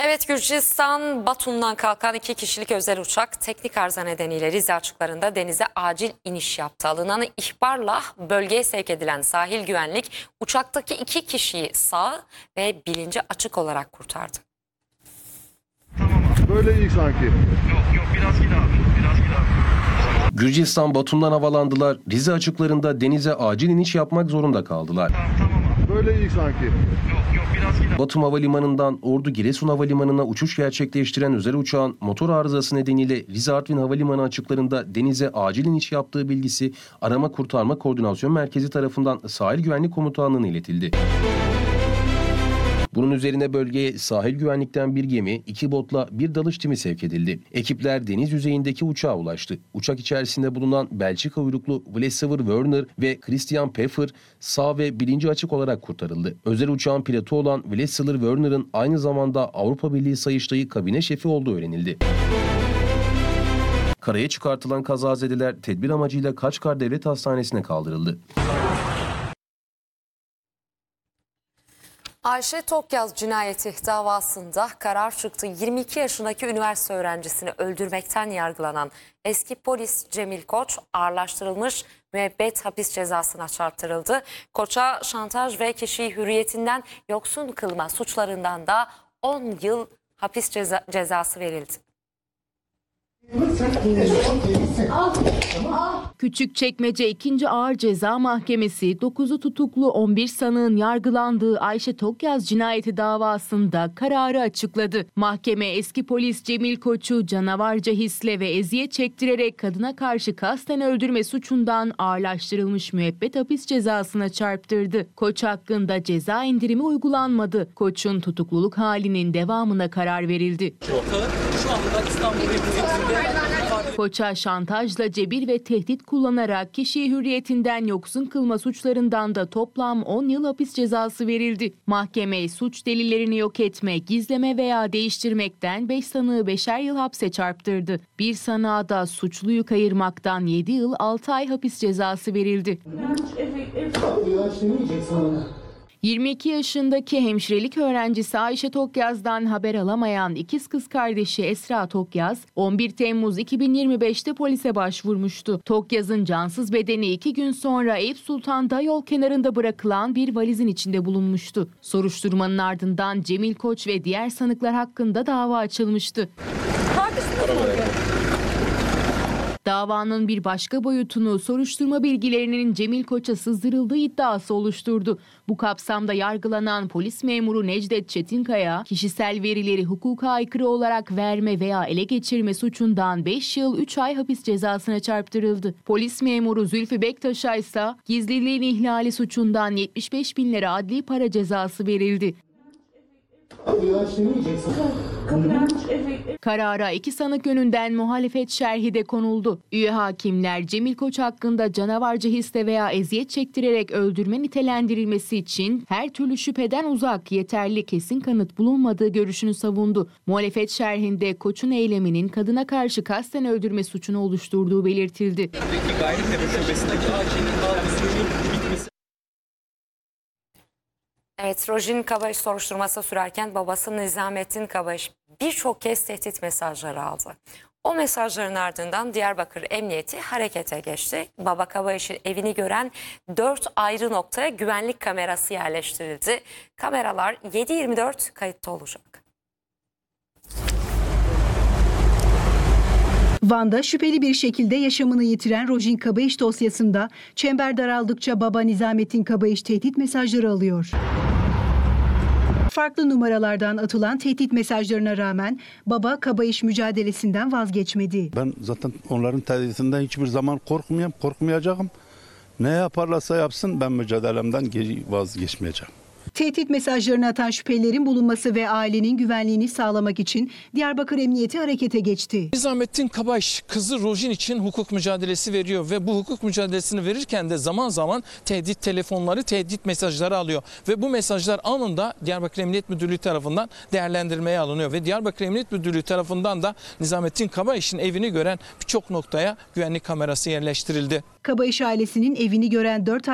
Evet, Gürcistan Batum'dan kalkan 2 kişilik özel uçak teknik arıza nedeniyle Rize açıklarında denize acil iniş yaptı. Alınan ihbarla bölgeye sevk edilen sahil güvenlik uçaktaki 2 kişiyi sağ ve bilinci açık olarak kurtardı. Böyle iyi sanki. Yok biraz git abi. Biraz git abi. Gürcistan Batum'dan havalandılar. Rize açıklarında denize acil iniş yapmak zorunda kaldılar. Tamam abi. Böyle iyi sanki. Yok biraz git abi. Batum Havalimanı'ndan Ordu Giresun Havalimanı'na uçuş gerçekleştiren özel uçağın motor arızası nedeniyle Rize Artvin Havalimanı açıklarında denize acil iniş yaptığı bilgisi Arama Kurtarma Koordinasyon Merkezi tarafından Sahil Güvenlik Komutanlığı'na iletildi. Bunun üzerine bölgeye sahil güvenlikten bir gemi, 2 botla bir dalış timi sevk edildi. Ekipler deniz yüzeyindeki uçağa ulaştı. Uçak içerisinde bulunan Belçika uyruklu Vladislav Werner ve Christian Pfeffer sağ ve bilinci açık olarak kurtarıldı. Özel uçağın pilotu olan Vladislav Werner'ın aynı zamanda Avrupa Birliği Sayıştayı kabine şefi olduğu öğrenildi. Karaya çıkartılan kazazedeler tedbir amacıyla Kaçkar Devlet Hastanesi'ne kaldırıldı. Ayşe Tokyaz cinayeti davasında karar çıktı. 22 yaşındaki üniversite öğrencisini öldürmekten yargılanan eski polis Cemil Koç ağırlaştırılmış müebbet hapis cezasına çarptırıldı. Koç'a şantaj ve kişiyi hürriyetinden yoksun kılma suçlarından da 10 yıl hapis cezası verildi. Küçükçekmece 2. Ağır Ceza Mahkemesi 9'u tutuklu 11 sanığın yargılandığı Ayşe Tokyaz cinayeti davasında kararı açıkladı. Mahkeme eski polis Cemil Koç'u canavarca hisle ve eziyet çektirerek kadına karşı kasten öldürme suçundan ağırlaştırılmış müebbet hapis cezasına çarptırdı. Koç hakkında ceza indirimi uygulanmadı. Koç'un tutukluluk halinin devamına karar verildi. Şu anda İstanbul Emniyetinde Koç'a şantajla cebir ve tehdit kullanarak kişiyi hürriyetinden yoksun kılma suçlarından da toplam 10 yıl hapis cezası verildi. Mahkeme suç delillerini yok etme, gizleme veya değiştirmekten 5 sanığı 5'er yıl hapse çarptırdı. Bir sanığa da suçluyu kayırmaktan 7 yıl 6 ay hapis cezası verildi. 22 yaşındaki hemşirelik öğrencisi Ayşe Tokyaz'dan haber alamayan ikiz kız kardeşi Esra Tokyaz, 11 Temmuz 2025'te polise başvurmuştu. Tokyaz'ın cansız bedeni 2 gün sonra Eyüp Sultan'da yol kenarında bırakılan bir valizin içinde bulunmuştu. Soruşturmanın ardından Cemil Koç ve diğer sanıklar hakkında dava açılmıştı. Davanın bir başka boyutunu soruşturma bilgilerinin Cemil Koç'a sızdırıldığı iddiası oluşturdu. Bu kapsamda yargılanan polis memuru Necdet Çetinkaya, kişisel verileri hukuka aykırı olarak verme veya ele geçirme suçundan 5 yıl 3 ay hapis cezasına çarptırıldı. Polis memuru Zülfü Bektaş'a ise gizliliğin ihlali suçundan 75 bin lira adli para cezası verildi. Karara 2 sanık yönünden muhalefet şerhi de konuldu. Üye hakimler Cemil Koç hakkında canavarca hisle veya eziyet çektirerek öldürme nitelendirilmesi için her türlü şüpheden uzak, yeterli kesin kanıt bulunmadığı görüşünü savundu. Muhalefet şerhinde Koç'un eyleminin kadına karşı kasten öldürme suçunu oluşturduğu belirtildi. Evet, Rojin Kabaş soruşturması sürerken babası Nizamettin Kabaş birçok kez tehdit mesajları aldı. O mesajların ardından Diyarbakır Emniyeti harekete geçti. Baba Kabaş'ın evini gören 4 ayrı noktaya güvenlik kamerası yerleştirildi. Kameralar 7/24 kayıtta olacak. Van'da şüpheli bir şekilde yaşamını yitiren Rojin Kabaş dosyasında çember daraldıkça baba Nizamettin Kabaş tehdit mesajları alıyor. Farklı numaralardan atılan tehdit mesajlarına rağmen baba Kabaş mücadelesinden vazgeçmedi. Ben zaten onların tehditinden hiçbir zaman korkmayacağım. Ne yaparlarsa yapsın ben mücadelemden geri vazgeçmeyeceğim. Tehdit mesajlarını atan şüphelilerin bulunması ve ailenin güvenliğini sağlamak için Diyarbakır Emniyeti harekete geçti. Nizamettin Kabaş kızı Rojin için hukuk mücadelesi veriyor ve bu hukuk mücadelesini verirken de zaman zaman tehdit telefonları, tehdit mesajları alıyor. Ve bu mesajlar anında Diyarbakır Emniyet Müdürlüğü tarafından değerlendirmeye alınıyor. Ve Diyarbakır Emniyet Müdürlüğü tarafından da Nizamettin Kabaş'ın evini gören birçok noktaya güvenlik kamerası yerleştirildi. Kabaş ailesinin evini gören 4